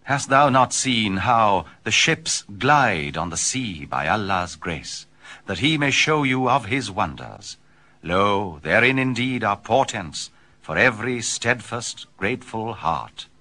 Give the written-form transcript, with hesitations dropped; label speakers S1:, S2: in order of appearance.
S1: Hast thou not seen how the ships glide on the sea by Allah's grace, that he may show you of his wonders? Lo, therein indeed are portents for every steadfast, grateful heart.